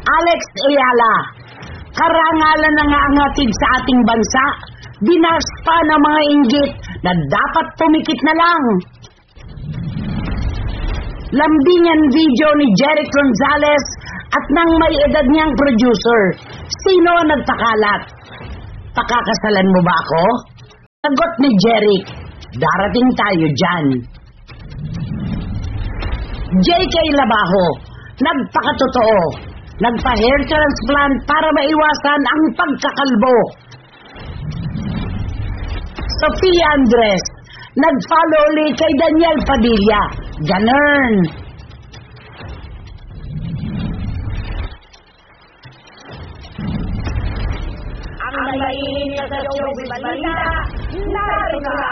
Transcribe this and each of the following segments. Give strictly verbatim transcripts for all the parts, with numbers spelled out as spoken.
Alex Ayala, karangalan na nga ang hatid sa ating bansa. Dinaspa ng mga inggit na dapat pumikit na lang. Lambingan video ni Jeric Gonzalez at ng may edad niyang producer. Sino ang nagpakalat? Pakakasalan mo ba ako? Sagot ni Jeric, darating tayo dyan. J K Labajo, nagpakatotoo. Nagpa-hair transplant para maiwasan ang pagkakalbo. Sofia Andres, nag-follow ulit kay Daniel Padilla. Ganun. Ang mainit sa showbiz balita, narito na!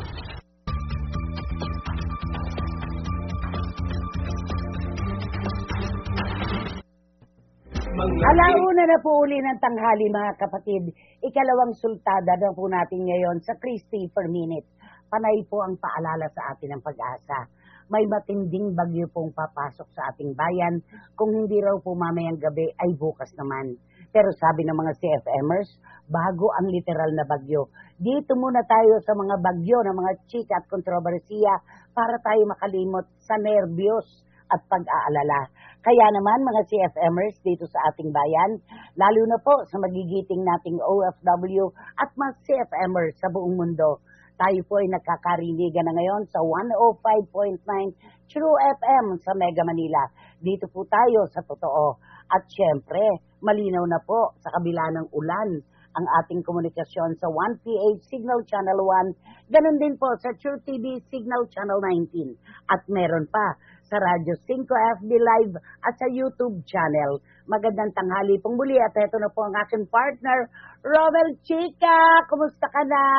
Alauna na po uli ng tanghali mga kapatid. Ikalawang sultada na po natin ngayon sa Christy per minute. Panay po ang paalala sa atin ng pag-asa. May matinding bagyo pong papasok sa ating bayan. Kung hindi raw po mamayang gabi ay bukas naman. Pero sabi ng mga C F Mers, bago ang literal na bagyo. Dito muna tayo sa mga bagyo ng mga chika at kontrobersiya para tayo makalimot sa nerbiyos at pag-aalala. Kaya naman mga C F Mers dito sa ating bayan, lalo na po sa magigiting nating O F W at mga C F Mers sa buong mundo, tayo po ay nagkakarinigan na ngayon sa one oh five point nine True F M sa Mega Manila. Dito po tayo sa totoo. At syempre, malinaw na po sa kabila ng ulan ang ating komunikasyon sa one P H Signal Channel one, ganun din po sa True T V Signal Channel nineteen. At meron pa sa Radyo five F B Live at sa YouTube channel. Magandang tanghali pong muli at ito na po ang aking partner, Romel Chica. Kumusta ka na?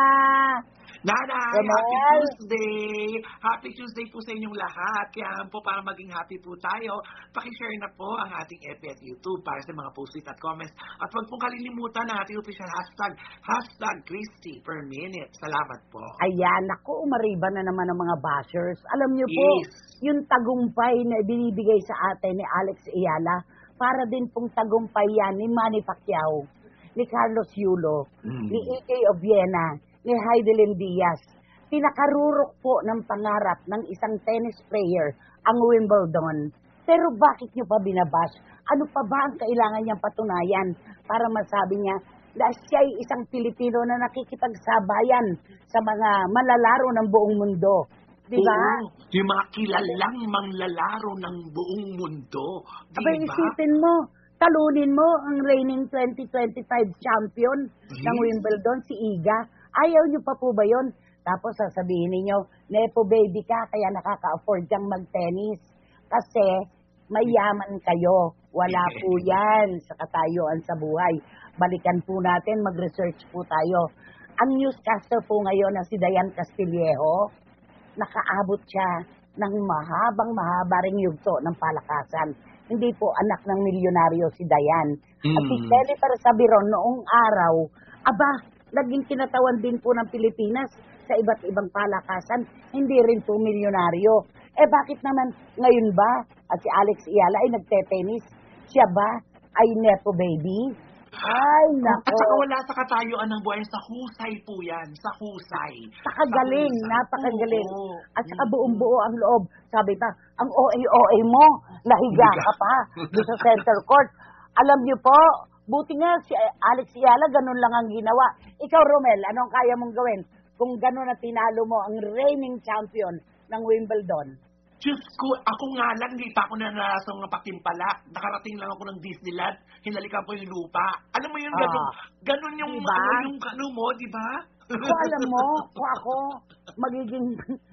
Nanay, Romel. Happy Tuesday! Happy Tuesday po sa inyong lahat. Kaya po para maging happy po tayo, pakishare na po ang ating F B at YouTube para sa mga post at comments. At huwag pong kalilimutan ang ating official hashtag, hashtag Christy per minute. Salamat po. Ayan, naku, umariba na naman ang mga bashers. Alam niyo po, Yes. yung tagumpay na binibigay sa atin ni Alex Ayala, para din pong tagumpay yan ni Manny Pacquiao, ni Carlos Yulo, Mm. ni E K Obiena, ni Heidelin Diaz. Pinakarurok po ng pangarap ng isang tennis player ang Wimbledon. Pero bakit nyo pa binabash? Ano pa ba ang kailangan niyang patunayan para masabi niya na siya ay isang Pilipino na nakikipagsabayan sa mga malalaro ng buong mundo? Di ba? Oo, yung mga kilalang manglalaro ng buong mundo. Di Abay, ba? isipin mo, talunin mo ang reigning twenty twenty-five champion Yes. ng Wimbledon, si Iga. Ayaw niyo pa po ba yun? Tapos sasabihin ninyo, nepo baby ka, kaya nakaka-afford kang mag-tennis. Kasi mayaman kayo. Wala po yan sa katayuan sa buhay. Balikan po natin, mag-research po tayo. Ang newscaster po ngayon na si Dayan Castillejo, nakaabot siya ng mahabang mahaba ring yugto ng palakasan. Hindi po anak ng milyonaryo si Dayan. At si Mm. Jennifer Sabiron noong araw, aba, naging kinatawan din po ng Pilipinas sa iba't ibang palakasan. Hindi rin po milyonaryo. Eh bakit naman ngayon ba at si Alex Ayala ay nagte-tennis? Siya ba ay nepo baby? Ay, At nako. saka wala sa katayuan ng buhay. Sa husay po yan. Sa husay. Napakagaling, Sa husay. napakagaling. Oo. At saka buong buo ang loob. Sabi pa, ang O A-O A mo, nahiga ka pa doon sa center court. Alam niyo po, buti nga si Alex Ayala, ganun lang ang ginawa. Ikaw, Romel, anong kaya mong gawin kung ganun na tinalo mo ang reigning champion ng Wimbledon? Diyos ko, ako nga lang, hindi pa ako nanarasang patimpala. Nakarating lang ako ng Disneyland, hinalikan ko yung lupa. Alam mo yun, Ah. ganun, ganun yung, Diba? ano, yung ano mo, di ba? Kung alam mo, kung ako, magiging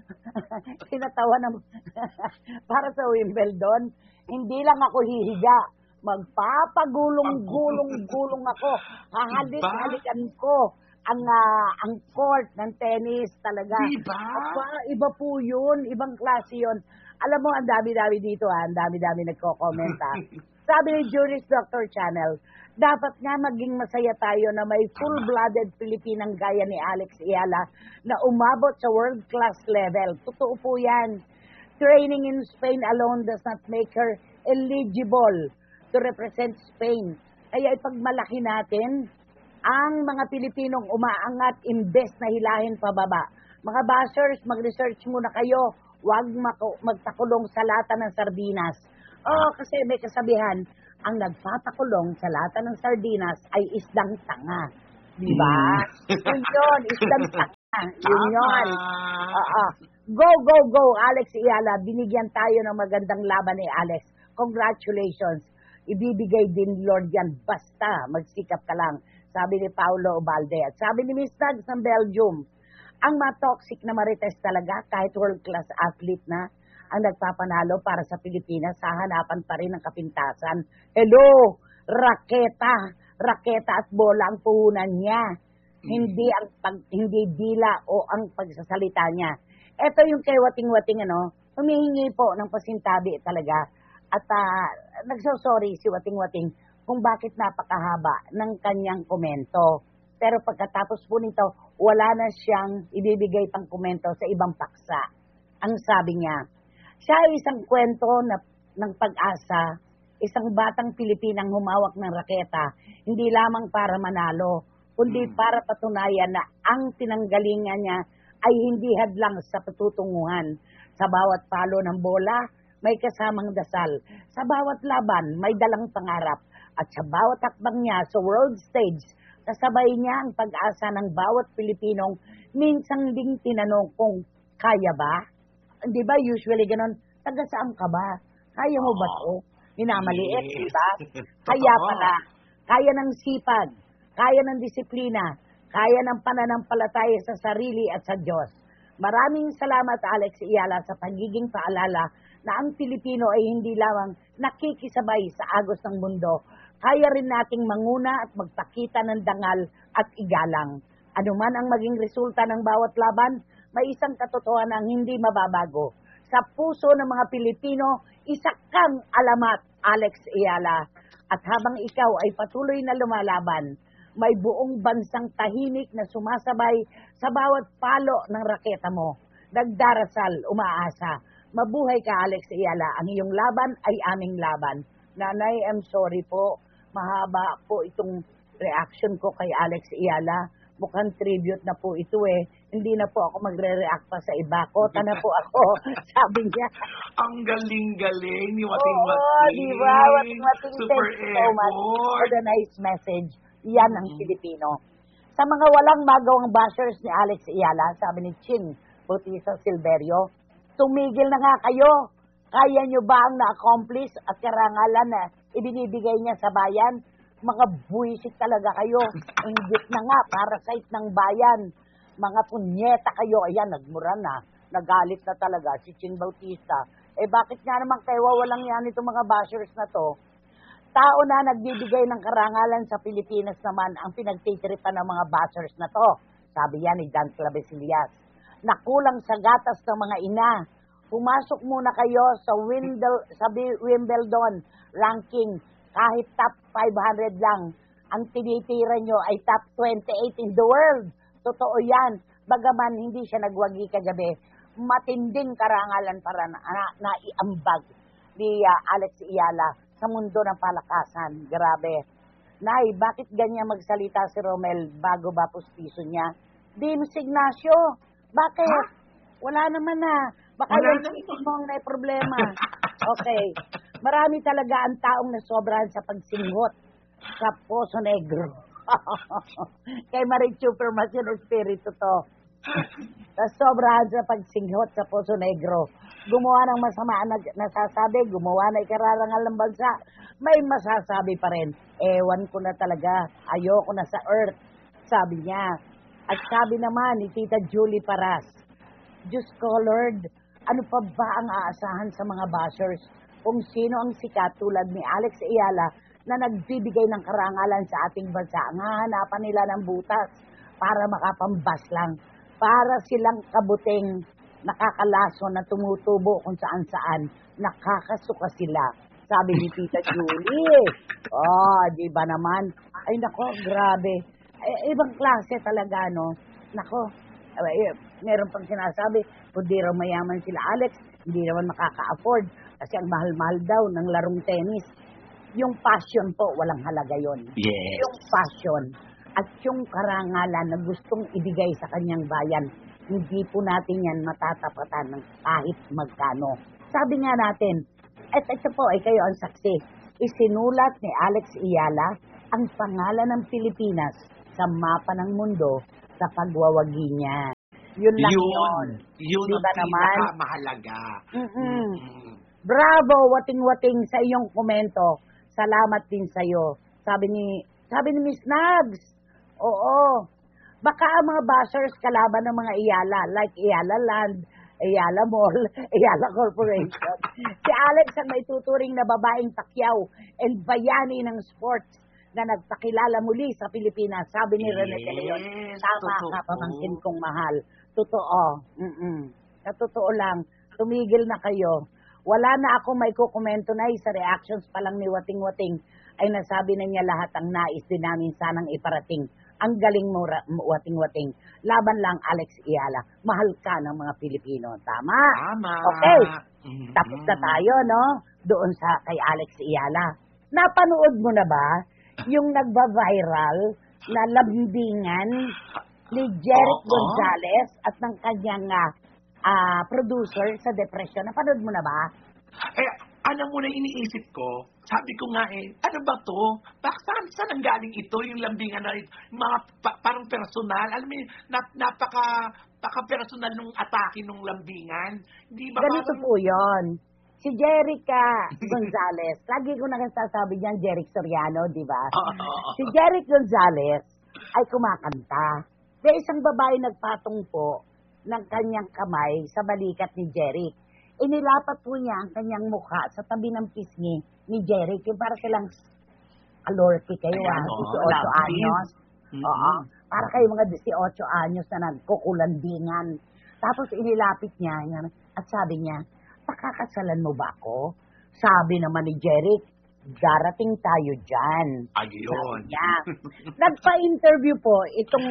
tinatawa ng para sa Wimbledon, hindi lang ako hihiga. Magpapagulong-gulong-gulong ako. Hahalik-halikan ko ang ah, ang court ng tennis talaga. Diba? Aba, iba po yun. Ibang klase yun. Alam mo, ang dami-dami dito ha. Ang dami-dami nagko-comment ha. Sabi ni Juris Doctor Channel, dapat nga maging masaya tayo na may full-blooded Pilipinang gaya ni Alex Ayala na umabot sa world-class level. Totoo po yan. Training in Spain alone does not make her eligible to to represent Spain. Kaya ipagmalaki natin ang mga Pilipinong umaangat imbes na hilahin pababa. Mga bashers, mag-research muna kayo. Huwag mako- magpakulong sa lata ng sardinas. Oh, kasi may kasabihan, ang nagpapakulong sa lata ng sardinas ay isdang tanga. Di ba? Yun yun, isdang tanga. Yun yun. Oo. Go, go, go, Alex Ayala. Binigyan tayo ng magandang laban ni Alex. Congratulations. Ibibigay din Lord yan. Basta magsikap ka lang. Sabi ni Paulo Ubalde. At sabi ni Miss Nugs ng Belgium, ang mga toxic na marites talaga, kahit world-class athlete na, ang nagpapanalo para sa Pilipinas, sa hanapan pa rin ng kapintasan. Hello! Raketa! Raketa at bola ang puhunan niya. Mm-hmm. Hindi ang pag, hindi dila o ang pagsasalita niya. Ito yung kay Wating-Wating, ano, humihingi po ng pasintabi talaga. At uh, nagsosorry si Wating-Wating kung bakit napakahaba ng kanyang komento. Pero pagkatapos po nito, wala na siyang ibibigay pang komento sa ibang paksa. Ang sabi niya, siya ay isang kwento na, ng pag-asa, isang batang Pilipinang humawak ng raketa, hindi lamang para manalo, kundi para patunayan na ang tinanggalingan niya ay hindi hadlang sa patutunguhan. Sa bawat palo ng bola, may kasamang dasal. Sa bawat laban, may dalang pangarap. At sa bawat hakbang niya sa world stage, kasabay niya ang pag-asa ng bawat Pilipinong minsang ding tinanong kung kaya ba? Di ba usually ganon, taga saan ka ba? Kaya mo ba to? Minamaliit, yes. Di ba? Kaya pala, kaya ng sipag, kaya ng disiplina, kaya ng pananampalataya sa sarili at sa Diyos. Maraming salamat, Alex Ayala, sa pagiging paalala na ang Pilipino ay hindi lamang nakikisabay sa agos ng mundo, kaya rin nating manguna at magpakita ng dangal at igalang. Ano man ang maging resulta ng bawat laban, may isang katotohanan ang hindi mababago. Sa puso ng mga Pilipino, isa kang alamat, Alex Ayala. At habang ikaw ay patuloy na lumalaban, may buong bansang tahimik na sumasabay sa bawat palo ng raketa mo. Nagdarasal, umaasa. Mabuhay ka, Alex Ayala. Ang iyong laban ay aming laban. Nanay, I'm sorry po. Mahaba po itong reaction ko kay Alex Ayala. Mukhang tribute na po ito eh. Hindi na po ako magre-react pa sa iba. Kota na po ako, sabi niya. Ang galing-galing ni Wating-Wating. Oo, di ba? Wating-Wating, Super thank you so much for the nice message. Yan ang Mm-hmm. Pilipino. Sa mga walang magawang bashers ni Alex Ayala, sabi ni Ching Bautista Silverio, tumigil na nga kayo. Kaya nyo ba ang na-accomplish at karangalan na ibinibigay niya sa bayan? Mga buwisit talaga kayo. Inggit na nga, parasite ng bayan. Mga punyeta kayo. Ayan, nagmura na. Nagalit na talaga si Ching Bautista. Eh bakit nga naman kayo walang yan itong mga bashers na to? Tao na nagbibigay ng karangalan sa Pilipinas naman ang pinagtitripan ng mga bashers na to. Sabi yan ni Dan Clavesillas. Nakulang sa gatas ng mga ina. Pumasok muna kayo sa, Windel, sa Wimbledon ranking. Kahit top five hundred lang, ang tinitira nyo ay top twenty-eight in the world. Totoo yan. Bagaman hindi siya nagwagi kagabi, matinding karangalan para na, na, naiambag ni uh, Alex Ayala sa mundo ng palakasan. Grabe. Nay, bakit ganyan magsalita si Romel bago ba pustiso niya? Dims Ignacio, bakit? Huh? Wala naman na. Baka yung isip mo ang may problema. Okay. Marami talaga ang taong nasobrahan sa pagsinghot sa Poso Negro. Kay Marichu Permasyon Espiritu to. Nasobrahan sa pagsinghot sa Poso Negro. Gumawa ng masama na nasasabi, gumawa na ikararangal ng bansa, may masasabi pa rin. Ewan ko na talaga, ayoko na sa earth, sabi niya. At sabi naman ni Tita Julie Paras, Diyos ko Lord, ano pa ba ang aasahan sa mga bashers kung sino ang sikat tulad ni Alex Ayala na nagbibigay ng karangalan sa ating bansa? Ang hahanapan nila ng butas para makapambas lang, para silang kabuting nakakalaso na tumutubo kung saan-saan, nakakasuka sila. Sabi ni Tita Julie. Oh, di ba naman? Ay nako, grabe. Eh, ibang klase talaga, no? Nako, eh, meron pang sinasabi, kundi raw mayaman sila Alex, hindi naman makaka-afford kasi ang mahal-mahal daw ng larong tennis. Yung passion po, walang halaga yon. Yes. Yung passion at yung karangalan na gustong ibigay sa kanyang bayan, hindi po natin yan matatapatan ng kahit magkano. Sabi nga natin, at ito po ay kayo ang saksi, isinulat ni Alex Ayala ang pangalan ng Pilipinas sa mapa ng mundo sa pagwawagi niya. Yun lang yun. Yun, yun Diba ang naman? pinakamahalaga. Mm-mm. Mm. Bravo, wating-wating sa iyong komento. Salamat din sa iyo. Sabi ni sabi ni Miss Nags. Oo. Baka ang mga bashers kalaban ng mga Ayala, like Ayala Land, Ayala Mall, Ayala Corporation. Si Alex ang maituturing na babaeng takyaw and bayani ng sports na nagpakilala muli sa Pilipinas. Sabi ni Rene De Leon, Yes, tama totoo. ka, pamangkin kong mahal. Totoo. Mm-mm. Sa totoo lang, tumigil na kayo. Wala na ako may kukomento na sa reactions pa lang ni Wating Wating ay nasabi na niya lahat ang nais din namin sanang iparating. Ang galing mo, Ra- Wating Wating. Laban lang, Alex Ayala. Mahal ka ng mga Pilipino. Tama? Tama. Okay. Mhm. Tapos na tayo, no? Doon sa kay Alex Ayala. Napanood mo na ba yung nagba-viral na lambingan ni Jeric Oo. Gonzalez at ng kanyang ah, ah, producer sa Depression? Napanood mo na ba? Eh, alam mo na iniisip ko, sabi ko nga eh, ano ba to? Bak, saan, saan ang galing ito, yung lambingan na ito? Mga pa- parang personal, alam mo yun, nap, napaka, napaka-personal nung atake nung lambingan. Di ba Ganito parang, po yon. Si Jerica Gonzalez, lagi ko na sasabi niyan, Jeric Soriano, di ba? Oo. Si Jeric Gonzalez ay kumakanta. May isang babae nagpatong po ng kanyang kamay sa balikat ni Jeric. Inilapat po niya ang kanyang mukha sa tabi ng pisngi ni Jeric. Yung para silang alorti kayo, Ayan, ah, oo, eighteen lapis. anyos. Mhm. Oo. Para kayo mga eighteen anyos na nagkukulandingan. Tapos inilapit niya, yan, at sabi niya, pakakasalan mo ba ako? Sabi naman ni Jeric, darating tayo dyan. Ayun. Sabi niya. Nagpa-interview po itong,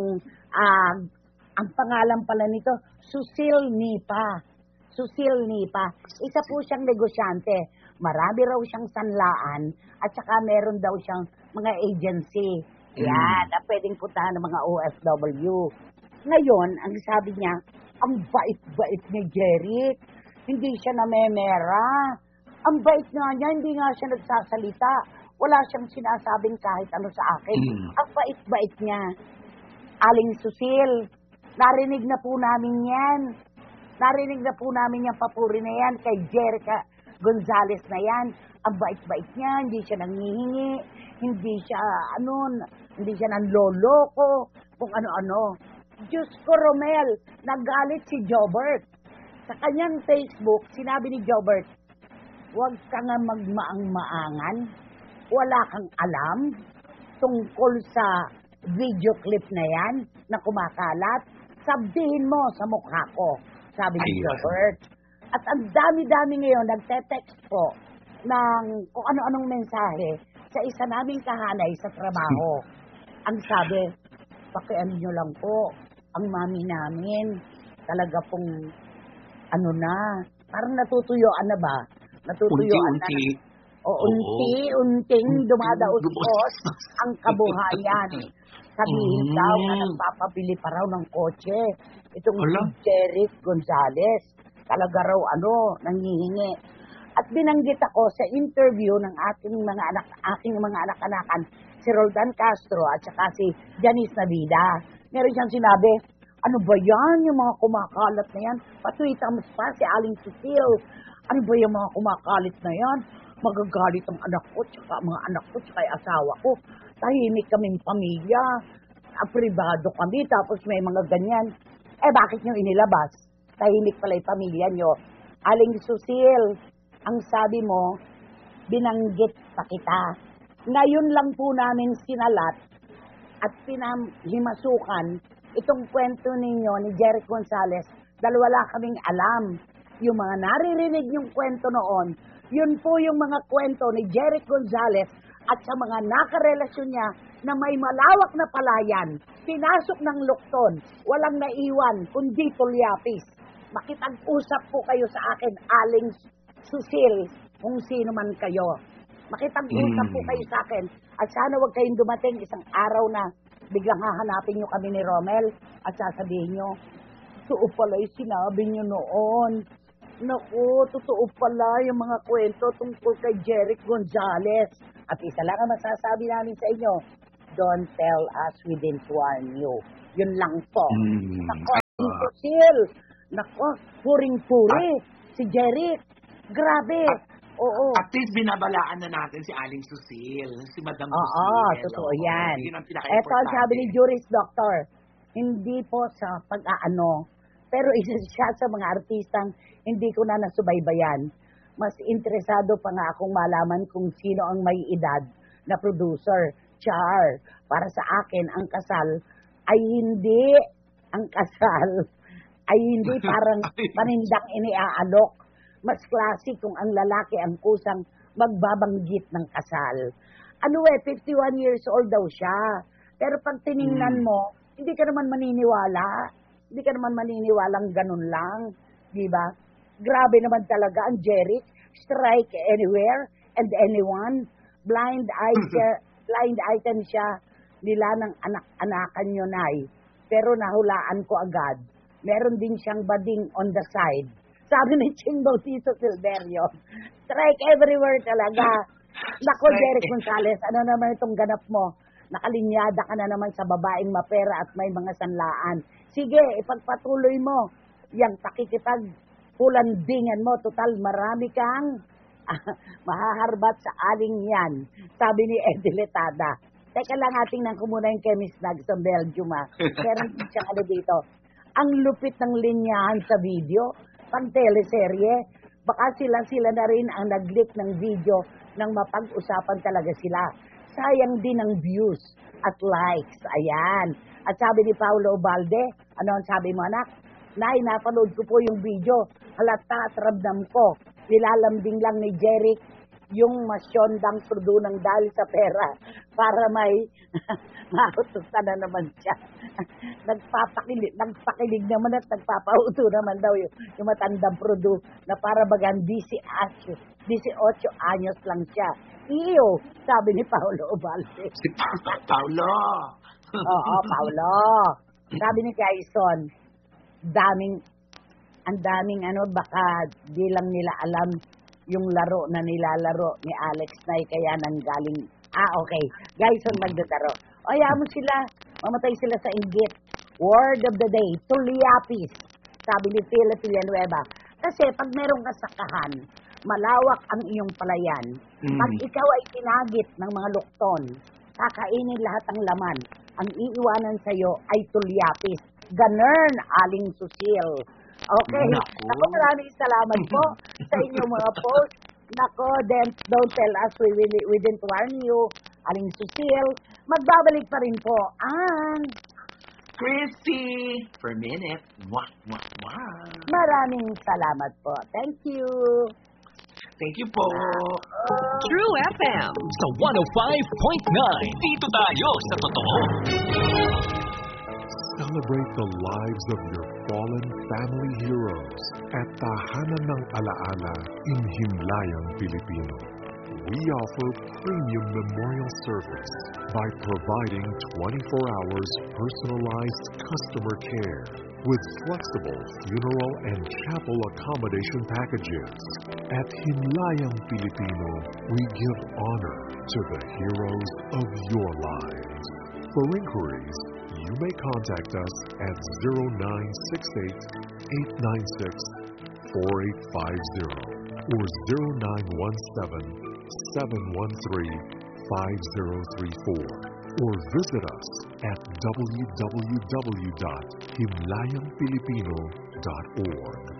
ah, ang pangalan pala nito, Susil Nipa. Susil Nipa. Isa po siyang negosyante. Marami raw siyang sanlaan at saka meron daw siyang mga agency. Yan, na pwedeng puntahan ng mga O F W. Ngayon, ang sabi niya, ang bait-bait ni Jeric. Hindi siya namemera. Ang bait nga niya, hindi nga siya nagsasalita. Wala siyang sinasabing kahit ano sa akin. Mm. Ang bait-bait niya. Aling Susil, narinig na po namin yan. Narinig na po namin yung papuri na yan kay Jerica Gonzalez na yan. Ang bait-bait niya, hindi siya nangihingi, hindi siya, ano, hindi siya nanloloko, kung ano-ano. Diyos ko, Romel, nagalit si Jobert. Sa kanyang Facebook, sinabi ni Jobert, huwag ka nga magmaang-maangan, wala kang alam tungkol sa video clip na yan na kumakalat, sabihin mo sa mukha ko, sabi ni Ayun. Jobert. At ang dami-dami ngayon nagte-text po ng kung ano-anong mensahe sa isa naming kahanay sa trabaho. Ang sabi, pakiano nyo lang po, ang mami namin, talaga pong, ano na, parang natutuyuan na ba? Natutuyuan na. Unti-unti. O, Oo. unti-unting dumadaos-os ang kabuhayan. Sabihin Mm. daw na nagpapabili pa raw ng kotse. Itong Ala. si Jeric Gonzalez. Talaga raw, ano, nangihingi. At binanggit ako sa interview ng ating mga anak, aking mga anak-anakan, si Roldan Castro at saka si Janice Navida. Meron siyang sinabi, ano ba yan, yung mga kumakalat na yan? Patwita mo pa si Aling Cecil. Ano ba yung mga kumakalit na yan? Magagalit ang anak ko, tsaka mga anak ko, tsaka yung asawa ko. Tahimik kaming pamilya. Ah, pribado kami, tapos may mga ganyan. Eh, bakit nyo inilabas? Tahimik pala yung pamilya nyo. Aling Susil, ang sabi mo, binanggit pa kita. Ngayon lang po namin sinalat at pinahimasukan itong kwento ninyo ni Jeric Gonzalez dahil wala kaming alam. Yung mga naririnig yung kwento noon, yun po yung mga kwento ni Jeric Gonzalez at sa mga nakarelasyon niya na may malawak na palayan, pinasok ng lukton, walang naiwan, kundi tulyapis. Makipag-usap po kayo sa akin, Aling Susil, kung sino man kayo. Makipag-usap po Mm. kayo sa akin. At sana huwag kayong dumating isang araw na biglang hahanapin nyo kami ni Romel at sasabihin nyo, totoo pala yung sinabi nyo noon. Naku, totoo pala yung mga kwento tungkol kay Jeric Gonzalez. At isa lang ang masasabi namin sa inyo, don't tell us we didn't warn you. Yun lang po. Mm. Nako, imposil. Nako, puring-puri. Si Jeric. Grabe. Oo. At least binabalaan na natin si Aling Susil, si Madam Oo, Susil. totoo Oo, yan. Yun ang Eto ang pinaka-importante. sabi ni Juris Doctor, hindi po sa pag-aano, pero isa siya sa mga artistang hindi ko na nasubaybayan. Mas interesado pa nga akong malaman kung sino ang may edad na producer. Char, para sa akin, ang kasal ay hindi, ang kasal ay hindi parang panindang iniaalok. Mas klase kung ang lalaki ang kusang magbabanggit ng kasal. Ano eh, fifty-one years old daw siya. Pero pag tiningnan Mm. mo, hindi ka naman maniniwala. Hindi ka naman maniniwalang ganun lang. Di ba? Grabe naman talaga ang Jeric. Strike anywhere and anyone. Blind item, blind item siya nila ng anak-anakan yun ay. Pero nahulaan ko agad. Meron din siyang bading on the side. Sabi ni Ching Bautista Silverio, strike everywhere talaga. Nako, Jeric Gonzalez, ano naman itong ganap mo? Nakalinyada ka na naman sa babaeng mapera at may mga sanlaan. Sige, ipagpatuloy mo. Yang pakikipag pulandingan mo, total marami kang mahaharbat sa aling yan. Sabi ni Eddie Letada. Teka lang, ating nang kumuna yung chemist nag sa Belgium, ha. Meron din siyang ano dito. Ang lupit ng linyahan sa video, pang teleserye, baka sila-sila na rin ang nag-leak ng video nang mapag-usapan talaga sila. Sayang din ang views at likes. Ayan. At sabi ni Paulo Ubalde, ano ang sabi mo, anak? Nay, napanood ko po yung video. Halata at ramdam ko. Nilalambing lang ni Jeric yung masyondang ng dahil sa pera para may mautusan na naman siya. Nagpapakilig, nagpakilig naman at nagpapauto naman daw yung, yung matandang Prudo na para bagang eighteen anyos lang siya. Iyo, sabi ni Paulo Ubalde. Si Pa- Paulo. Oo, Paulo. Sabi ni Kaison, daming, ang daming ano, baka di lang nila alam yung laro na nilalaro ni Alex Nay, kaya nanggaling, ah, okay, Gaison magdadaro. O, hayaan mo sila, mamatay sila sa inggit. Word of the day, tuliapis, sabi ni Philip Villanueva. Kasi pag merong kasakahan, malawak ang iyong palayan. Mm. Pag ikaw ay kinagit ng mga lukton, kakainin lahat ng laman. Ang iiwanan sa'yo ay tulyapis. Ganern, Aling Susil. Okay. Naku. Naku, maraming salamat po sa inyong mga post. Nako, then, don't tell us we, we, we didn't warn you. Aling Susil. Magbabalik pa rin po ang Christy. Per minute. Wah, wah, wah. maraming salamat po. Thank you. Thank you po. True F M sa one oh five point nine. Dito tayo sa totoo. Celebrate the lives of your fallen family heroes at Tahanan ng Alaala in Himlayang, Pilipino. We offer premium memorial service by providing twenty-four hours personalized customer care with flexible funeral and chapel accommodation packages. At Himlayang, Pilipino, we give honor to the heroes of your lives. For inquiries, you may contact us at zero nine six eight, eight nine six, four eight five zero or zero nine one seven, seven one three, five zero three four or visit us at w w w dot himlayang filipino dot org.